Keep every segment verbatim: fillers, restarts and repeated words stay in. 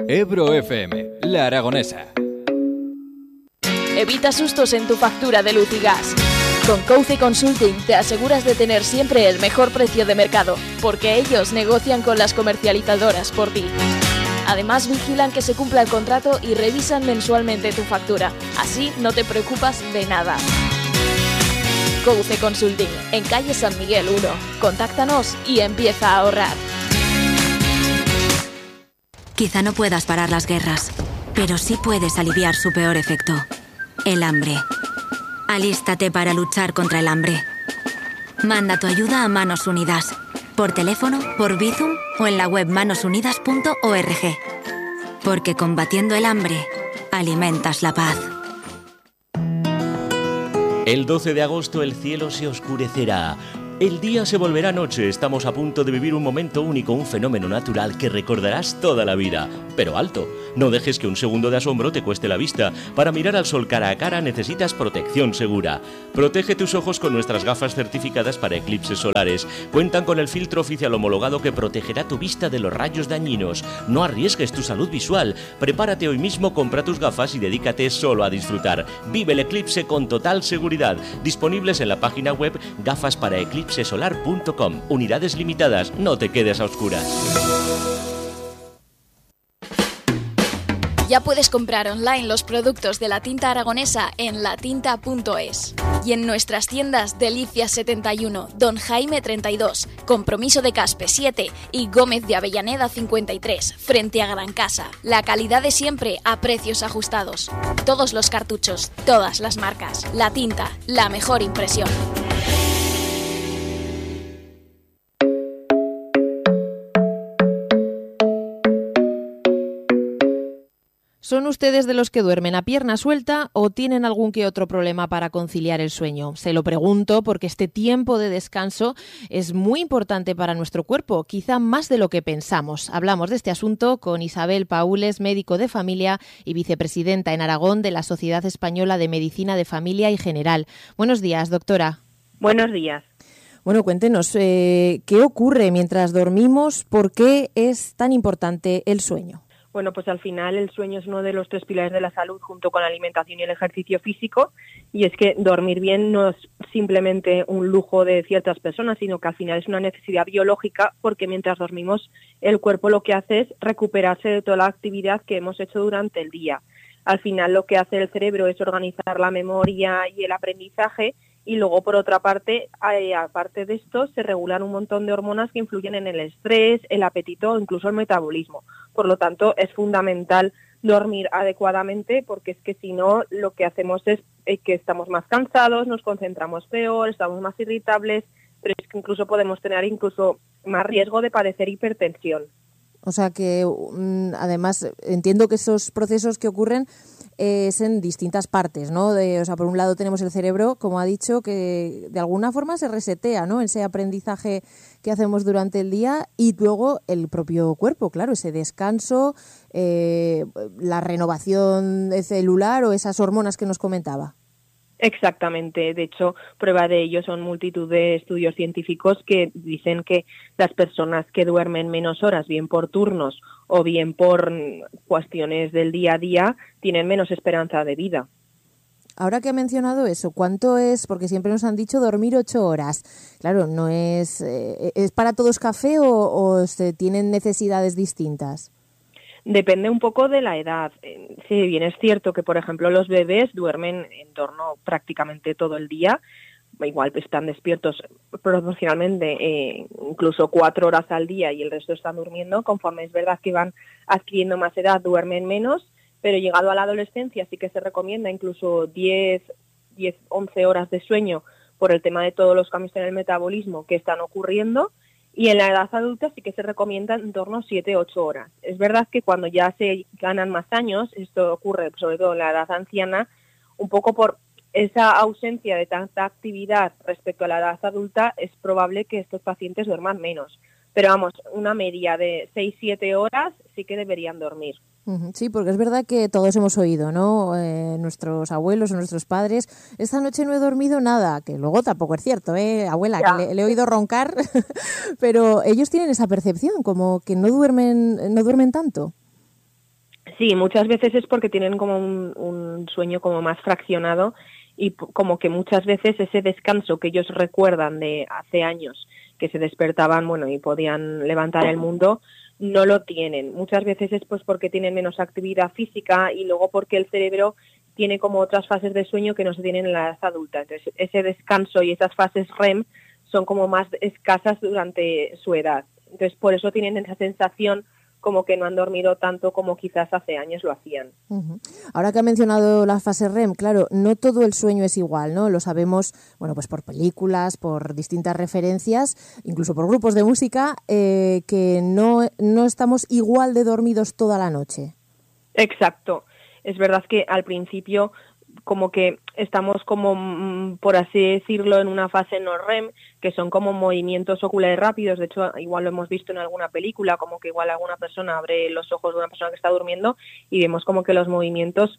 Ebro F M, La Aragonesa. Evita sustos en tu factura de luz y gas. Con Couce Consulting te aseguras de tener siempre el mejor precio de mercado, porque ellos negocian con las comercializadoras por ti. Además, vigilan que se cumpla el contrato y revisan mensualmente tu factura. Así no te preocupas de nada. Couce Consulting, en calle San Miguel uno. Contáctanos y empieza a ahorrar. Quizá no puedas parar las guerras, pero sí puedes aliviar su peor efecto: el hambre. Alístate para luchar contra el hambre. Manda tu ayuda a Manos Unidas, por teléfono, por Bizum o en la web manos unidas punto org. Porque combatiendo el hambre, alimentas la paz. El doce de agosto el cielo se oscurecerá. El día se volverá noche. Estamos a punto de vivir un momento único, un fenómeno natural que recordarás toda la vida. Pero alto, no dejes que un segundo de asombro te cueste la vista. Para mirar al sol cara a cara necesitas protección segura. Protege tus ojos con nuestras gafas certificadas para eclipses solares. Cuentan con el filtro oficial homologado que protegerá tu vista de los rayos dañinos. No arriesgues tu salud visual. Prepárate hoy mismo, compra tus gafas y dedícate solo a disfrutar. Vive el eclipse con total seguridad. Disponibles en la página web gafas para eclipse solar punto com. Unidades limitadas, no te quedes a oscuras. Ya puedes comprar online los productos de la tinta aragonesa en latinta punto es. Y en nuestras tiendas Delicias setenta y uno, Don Jaime treinta y dos, Compromiso de Caspe siete y Gómez de Avellaneda cincuenta y tres, frente a Gran Casa. La calidad de siempre a precios ajustados. Todos los cartuchos, todas las marcas. La tinta, la mejor impresión. ¿Son ustedes de los que duermen a pierna suelta o tienen algún que otro problema para conciliar el sueño? Se lo pregunto porque este tiempo de descanso es muy importante para nuestro cuerpo, quizá más de lo que pensamos. Hablamos de este asunto con Isabel Paules, médico de familia y vicepresidenta en Aragón de la Sociedad Española de Medicina de Familia y General. Buenos días, doctora. Buenos días. Bueno, cuéntenos, eh, ¿qué ocurre mientras dormimos? ¿Por qué es tan importante el sueño? Bueno, pues al final el sueño es uno de los tres pilares de la salud junto con la alimentación y el ejercicio físico, y es que dormir bien no es simplemente un lujo de ciertas personas, sino que al final es una necesidad biológica, porque mientras dormimos el cuerpo lo que hace es recuperarse de toda la actividad que hemos hecho durante el día. Al final lo que hace el cerebro es organizar la memoria y el aprendizaje, y luego, por otra parte, eh, aparte de esto, se regulan un montón de hormonas que influyen en el estrés, el apetito o incluso el metabolismo. Por lo tanto, es fundamental dormir adecuadamente, porque es que si no, lo que hacemos es eh, que estamos más cansados, nos concentramos peor, estamos más irritables, pero es que incluso podemos tener incluso más riesgo de padecer hipertensión. O sea que, además, entiendo que esos procesos que ocurren es en distintas partes, ¿no? De, o sea, por un lado tenemos el cerebro, como ha dicho, que de alguna forma se resetea, ¿no? Ese aprendizaje que hacemos durante el día, y luego el propio cuerpo, claro, ese descanso, eh, la renovación celular o esas hormonas que nos comentaba. Exactamente. De hecho, prueba de ello son multitud de estudios científicos que dicen que las personas que duermen menos horas, bien por turnos o bien por cuestiones del día a día, tienen menos esperanza de vida. Ahora que ha mencionado eso, ¿cuánto es? Porque siempre nos han dicho dormir ocho horas. Claro, ¿no es, eh, es para todos café o, o se tienen necesidades distintas? Depende un poco de la edad. Si bien es cierto que, por ejemplo, los bebés duermen en torno prácticamente todo el día, igual están despiertos proporcionalmente eh, incluso cuatro horas al día y el resto están durmiendo. Conforme es verdad que van adquiriendo más edad, duermen menos, pero llegado a la adolescencia sí que se recomienda incluso diez, once horas de sueño por el tema de todos los cambios en el metabolismo que están ocurriendo. Y en la edad adulta sí que se recomienda en torno a siete a ocho horas. Es verdad que cuando ya se ganan más años, esto ocurre sobre todo en la edad anciana, un poco por esa ausencia de tanta actividad respecto a la edad adulta, es probable que estos pacientes duerman menos. Pero vamos, una media de seis a siete horas sí que deberían dormir. Sí, porque es verdad que todos hemos oído, ¿no? Eh, nuestros abuelos o nuestros padres, esta noche no he dormido nada, que luego tampoco es cierto, ¿eh? Abuela, ya. que le, le he oído roncar, pero ellos tienen esa percepción, como que no duermen, no duermen tanto. Sí, muchas veces es porque tienen como un, un sueño como más fraccionado y p- como que muchas veces ese descanso que ellos recuerdan de hace años, que se despertaban, bueno, y podían levantar el mundo, no lo tienen. Muchas veces es pues porque tienen menos actividad física y luego porque el cerebro tiene como otras fases de sueño que no se tienen en la edad adulta. Entonces, ese descanso y esas fases R E M son como más escasas durante su edad. Entonces, por eso tienen esa sensación como que no han dormido tanto como quizás hace años lo hacían. Uh-huh. Ahora que ha mencionado las fases R E M, claro, no todo el sueño es igual, ¿no? Lo sabemos, bueno, pues por películas, por distintas referencias, incluso por grupos de música, eh, que no, no estamos igual de dormidos toda la noche. Exacto. Es verdad que al principio como que estamos como, por así decirlo, en una fase no R E M, que son como movimientos oculares rápidos. De hecho, igual lo hemos visto en alguna película, como que igual alguna persona abre los ojos de una persona que está durmiendo y vemos como que los movimientos,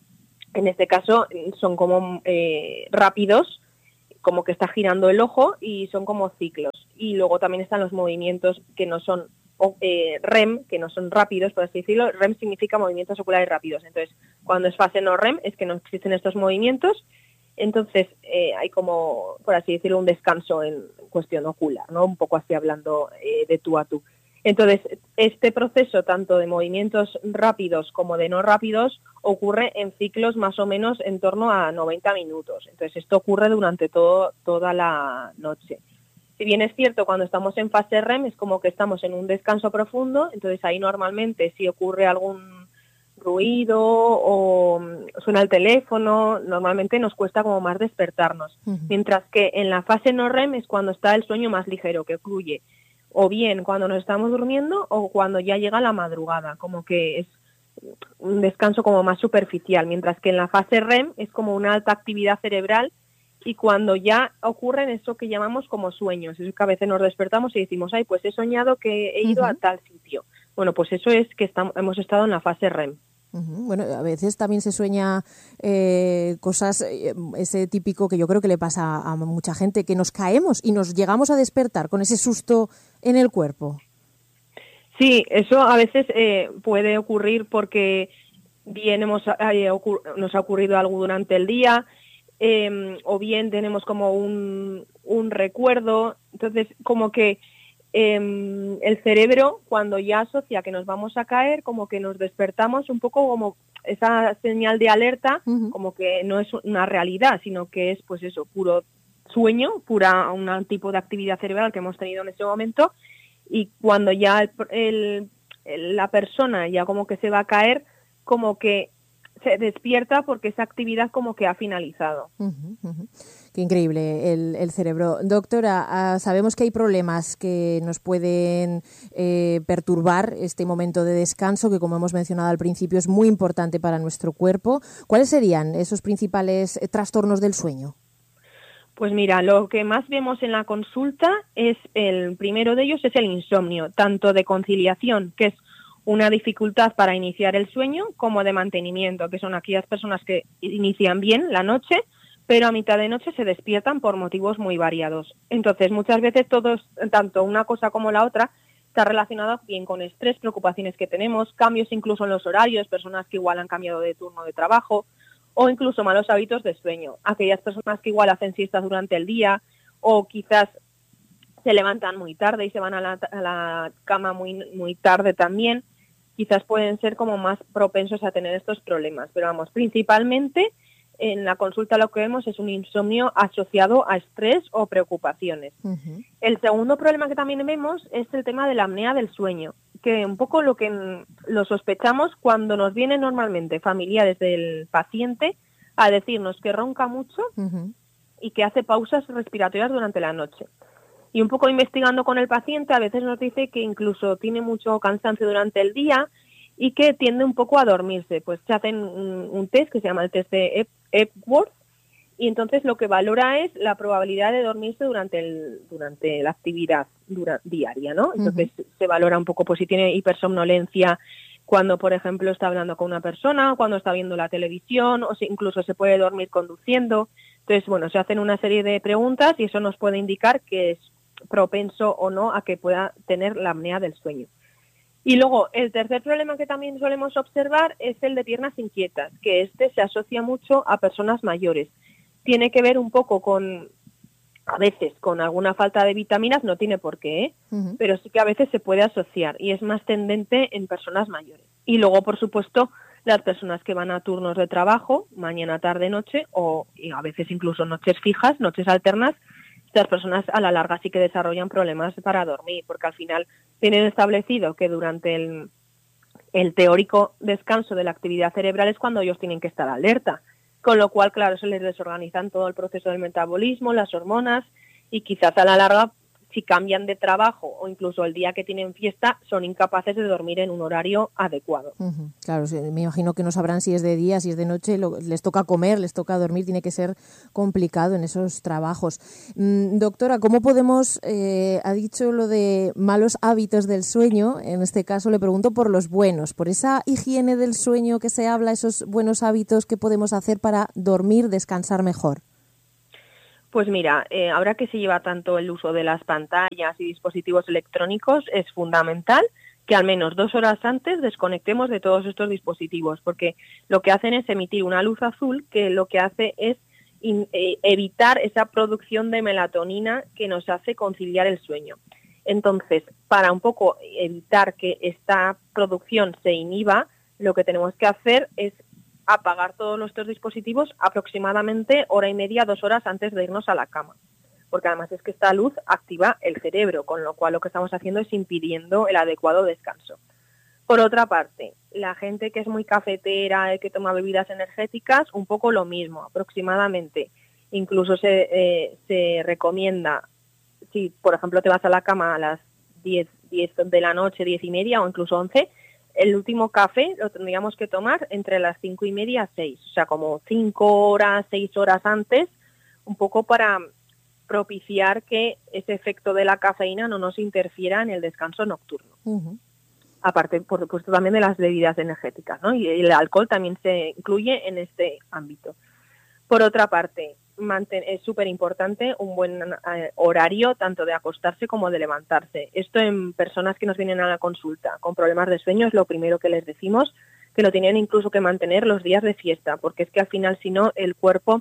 en este caso, son como eh, rápidos, como que está girando el ojo y son como ciclos. Y luego también están los movimientos que no son o, eh, R E M, que no son rápidos, por así decirlo. R E M significa movimientos oculares rápidos. Entonces, cuando es fase no R E M es que no existen estos movimientos. Entonces, eh, hay como, por así decirlo, un descanso en cuestión ocular, ¿no? Un poco así hablando eh, de tú a tú. Entonces, este proceso, tanto de movimientos rápidos como de no rápidos, ocurre en ciclos más o menos en torno a noventa minutos. Entonces, esto ocurre durante todo, toda la noche. Si bien es cierto, cuando estamos en fase R E M es como que estamos en un descanso profundo, entonces ahí normalmente si ocurre algún ruido o suena el teléfono, normalmente nos cuesta como más despertarnos. Uh-huh. Mientras que en la fase no R E M es cuando está el sueño más ligero, que fluye, o bien cuando nos estamos durmiendo o cuando ya llega la madrugada, como que es un descanso como más superficial, mientras que en la fase R E M es como una alta actividad cerebral. Y cuando ya ocurren eso que llamamos como sueños, es que a veces nos despertamos y decimos, ay, pues he soñado que he ido uh-huh. a tal sitio. Bueno, pues eso es que estamos, hemos estado en la fase R E M. Uh-huh. Bueno, a veces también se sueña eh, cosas, eh, ese típico que yo creo que le pasa a mucha gente, que nos caemos y nos llegamos a despertar con ese susto en el cuerpo. Sí, eso a veces eh, puede ocurrir porque bien hemos, eh, ocur- nos ha ocurrido algo durante el día, Eh, o bien tenemos como un, un recuerdo. Entonces como que eh, el cerebro cuando ya asocia que nos vamos a caer, como que nos despertamos un poco como esa señal de alerta, uh-huh. como que no es una realidad, sino que es pues eso, puro sueño, pura un tipo de actividad cerebral que hemos tenido en ese momento, y cuando ya el, el, el, la persona ya como que se va a caer, como que se despierta porque esa actividad como que ha finalizado. Uh-huh, uh-huh. Qué increíble el, el cerebro. Doctora, uh, sabemos que hay problemas que nos pueden eh, perturbar este momento de descanso, que como hemos mencionado al principio es muy importante para nuestro cuerpo. ¿Cuáles serían esos principales eh, trastornos del sueño? Pues mira, lo que más vemos en la consulta es, el primero de ellos es el insomnio, tanto de conciliación, que es una dificultad para iniciar el sueño, como de mantenimiento, que son aquellas personas que inician bien la noche, pero a mitad de noche se despiertan por motivos muy variados. Entonces, muchas veces todos, tanto una cosa como la otra, está relacionada bien con estrés, preocupaciones que tenemos, cambios incluso en los horarios, personas que igual han cambiado de turno de trabajo, o incluso malos hábitos de sueño. Aquellas personas que igual hacen siestas durante el día, o quizás se levantan muy tarde y se van a la, a la cama muy, muy tarde también, quizás pueden ser como más propensos a tener estos problemas. Pero vamos, principalmente en la consulta lo que vemos es un insomnio asociado a estrés o preocupaciones. Uh-huh. El segundo problema que también vemos es el tema de la apnea del sueño, que un poco lo que lo sospechamos cuando nos vienen normalmente familiares del paciente a decirnos que ronca mucho uh-huh. y que hace pausas respiratorias durante la noche. Y un poco investigando con el paciente, a veces nos dice que incluso tiene mucho cansancio durante el día y que tiende un poco a dormirse. Pues se hacen un, un test que se llama el test de Epworth, y entonces lo que valora es la probabilidad de dormirse durante el durante la actividad dura, diaria, ¿no? Entonces uh-huh. se valora un poco pues si tiene hipersomnolencia cuando, por ejemplo, está hablando con una persona, cuando está viendo la televisión, o si incluso se puede dormir conduciendo. Entonces, bueno, se hacen una serie de preguntas y eso nos puede indicar que es propenso o no a que pueda tener la apnea del sueño. Y luego, el tercer problema que también solemos observar es el de piernas inquietas, que este se asocia mucho a personas mayores. Tiene que ver un poco con, a veces, con alguna falta de vitaminas, no tiene por qué, ¿eh? Uh-huh. Pero sí que a veces se puede asociar y es más tendente en personas mayores. Y luego, por supuesto, las personas que van a turnos de trabajo, mañana, tarde, noche, o y a veces incluso noches fijas, noches alternas, estas personas a la larga sí que desarrollan problemas para dormir, porque al final tienen establecido que durante el, el teórico descanso de la actividad cerebral es cuando ellos tienen que estar alerta, con lo cual, claro, se les desorganizan todo el proceso del metabolismo, las hormonas, y quizás a la larga, si cambian de trabajo o incluso el día que tienen fiesta, son incapaces de dormir en un horario adecuado. Uh-huh. Claro, me imagino que no sabrán si es de día, si es de noche, lo, les toca comer, les toca dormir, tiene que ser complicado en esos trabajos. Mm, doctora, ¿cómo podemos, eh, ha dicho lo de malos hábitos del sueño, en este caso le pregunto por los buenos, por esa higiene del sueño que se habla, esos buenos hábitos que podemos hacer para dormir, descansar mejor? Pues mira, eh, ahora que se lleva tanto el uso de las pantallas y dispositivos electrónicos, es fundamental que al menos dos horas antes desconectemos de todos estos dispositivos, porque lo que hacen es emitir una luz azul que lo que hace es in, eh, evitar esa producción de melatonina que nos hace conciliar el sueño. Entonces, para un poco evitar que esta producción se inhiba, lo que tenemos que hacer es apagar todos nuestros dispositivos aproximadamente hora y media, dos horas antes de irnos a la cama. Porque además es que esta luz activa el cerebro, con lo cual lo que estamos haciendo es impidiendo el adecuado descanso. Por otra parte, la gente que es muy cafetera, que toma bebidas energéticas, un poco lo mismo, aproximadamente. Incluso se, eh, se recomienda, si por ejemplo te vas a la cama a las diez, diez de la noche, diez y media o incluso once, el último café lo tendríamos que tomar entre las cinco y media a seis, o sea, como cinco horas, seis horas antes, un poco para propiciar que ese efecto de la cafeína no nos interfiera en el descanso nocturno. Uh-huh. Aparte, por supuesto, también de las bebidas energéticas, ¿no? Y el alcohol también se incluye en este ámbito. Por otra parte, manten- es súper importante un buen eh, horario tanto de acostarse como de levantarse. Esto en personas que nos vienen a la consulta con problemas de sueño es lo primero que les decimos, que lo tienen incluso que mantener los días de fiesta, porque es que al final si no el cuerpo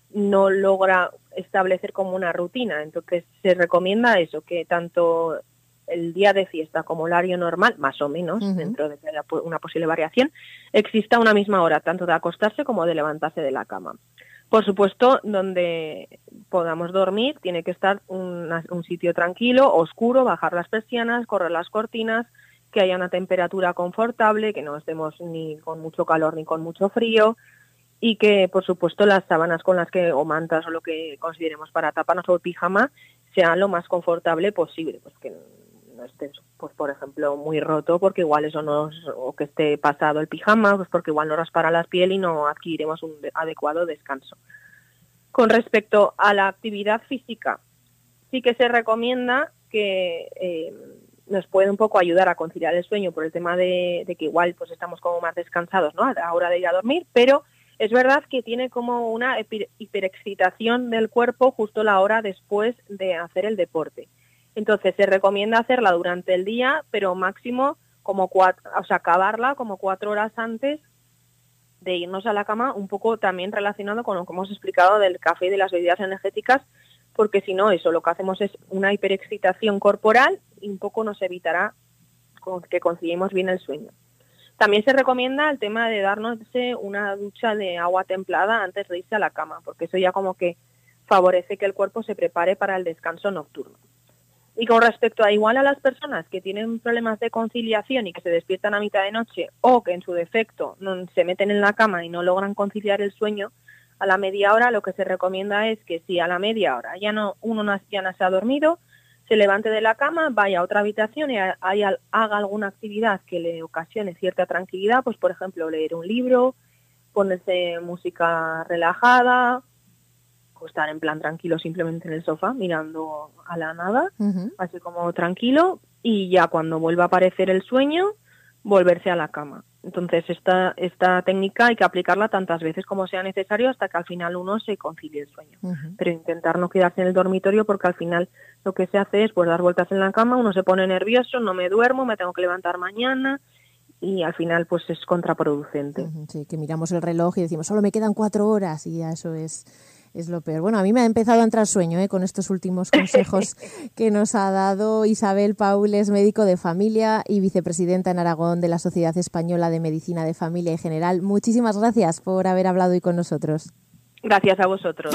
no logra establecer como una rutina. Entonces se recomienda eso, que tanto el día de fiesta como horario normal, más o menos, uh-huh. dentro de que haya una posible variación, exista una misma hora, tanto de acostarse como de levantarse de la cama. Por supuesto, donde podamos dormir, tiene que estar una, un sitio tranquilo, oscuro, bajar las persianas, correr las cortinas, que haya una temperatura confortable, que no estemos ni con mucho calor ni con mucho frío, y que, por supuesto, las sábanas con las que, o mantas o lo que consideremos para taparnos o el pijama, sean lo más confortable posible, pues que no esté, pues por ejemplo, muy roto, porque igual eso nos, o que esté pasado el pijama, pues porque igual nos raspará la piel y no adquiriremos un adecuado descanso. Con respecto a la actividad física, sí que se recomienda que eh, nos puede un poco ayudar a conciliar el sueño por el tema de, de que igual pues estamos como más descansados, ¿no?, a la hora de ir a dormir, pero es verdad que tiene como una hiper, hiperexcitación del cuerpo justo la hora después de hacer el deporte. Entonces se recomienda hacerla durante el día, pero máximo como cuatro, o sea, acabarla como cuatro horas antes de irnos a la cama, un poco también relacionado con lo que hemos explicado del café y de las bebidas energéticas, porque si no, eso lo que hacemos es una hiperexcitación corporal y un poco nos evitará que conciliemos bien el sueño. También se recomienda el tema de darnos una ducha de agua templada antes de irse a la cama, porque eso ya como que favorece que el cuerpo se prepare para el descanso nocturno. Y con respecto a igual a las personas que tienen problemas de conciliación y que se despiertan a mitad de noche o que en su defecto no, se meten en la cama y no logran conciliar el sueño, a la media hora lo que se recomienda es que si a la media hora ya no uno no, ya no se ha dormido, se levante de la cama, vaya a otra habitación y a, a, haga alguna actividad que le ocasione cierta tranquilidad, pues por ejemplo leer un libro, ponerse música relajada, o estar en plan tranquilo simplemente en el sofá mirando a la nada, uh-huh. así como tranquilo, y ya cuando vuelva a aparecer el sueño, volverse a la cama. Entonces, esta, esta técnica hay que aplicarla tantas veces como sea necesario hasta que al final uno se concilie el sueño. Uh-huh. Pero intentar no quedarse en el dormitorio, porque al final lo que se hace es pues dar vueltas en la cama, uno se pone nervioso, no me duermo, me tengo que levantar mañana y al final pues es contraproducente. Uh-huh. Sí, que miramos el reloj y decimos, solo me quedan cuatro horas y ya eso es... Es lo peor. Bueno, a mí me ha empezado a entrar sueño ¿eh? con estos últimos consejos que nos ha dado Isabel Paul, es médico de familia y vicepresidenta en Aragón de la Sociedad Española de Medicina de Familia y General. Muchísimas gracias por haber hablado hoy con nosotros. Gracias a vosotros.